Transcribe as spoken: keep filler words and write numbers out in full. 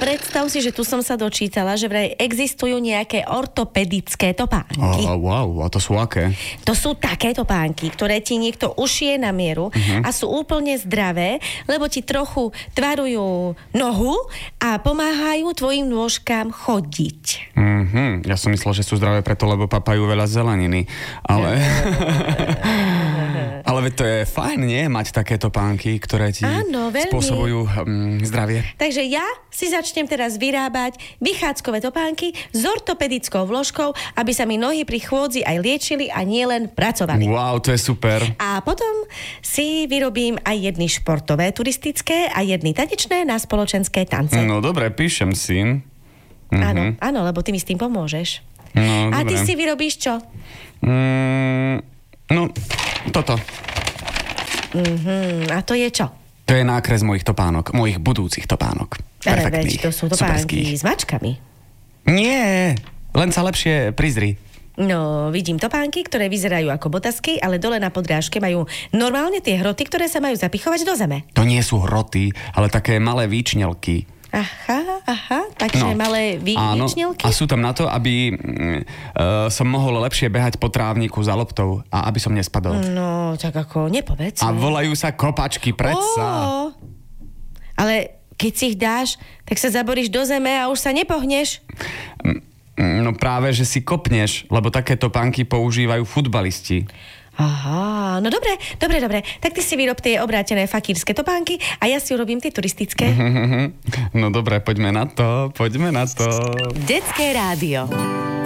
predstav si, že tu som sa dočítala, že vraj existujú nejaké ortopedické topánky. Oh, wow, a to sú aké? To sú také topánky, ktoré ti niekto ušije na mieru uh-huh. a sú úplne zdravé, lebo ti trochu tvarujú nohu a pomáhajú tvojim nôžkám chodiť. Uh-huh. Ja som myslel, že sú zdravé preto, lebo papajú veľa zeleniny. Ale... Ale veď to je fajn, nie? Mať takéto pánky, ktoré ti Áno, spôsobujú um, zdravie. Takže ja si začnem teraz vyrábať vychádzkové topánky s ortopedickou vložkou, aby sa mi nohy pri chôdzi aj liečili a nielen pracovali. Wow, to je super. A potom si vyrobím aj jedny športové, turistické a jedny tanečné na spoločenské tance. No dobre, píšem si. Mhm. Áno, áno, lebo ty mi s tým pomôžeš. No, a dobre. ty si vyrobíš čo? Mm, no, toto. Mhm, a to je čo? To je nákres mojich topánok, mojich budúcich topánok. Ale Perfektných, veď to sú topánky superských. s mačkami. Nie, len sa lepšie prizri. No, vidím topánky, ktoré vyzerajú ako botasky, ale dole na podrážke majú normálne tie hroty, ktoré sa majú zapichovať do zeme. To nie sú hroty, ale také malé výčnelky. Aha, aha, takže No, malé áno, výčnelky. a sú tam na to, aby uh, som mohol lepšie behať po trávniku za loptou a aby som nespadol. No, tak ako nepovedz. A volajú sa kopačky, predsa. Ó, ale keď si ich dáš, tak sa zaboríš do zeme a už sa nepohneš. No práve, že si kopneš, lebo takéto pánky používajú futbalisti. Aha, no dobre, dobre, dobre. Tak ty si vyrob tie obrátené fakírske topánky a ja si urobím tie turistické. No dobre, poďme na to, poďme na to. Detské rádio.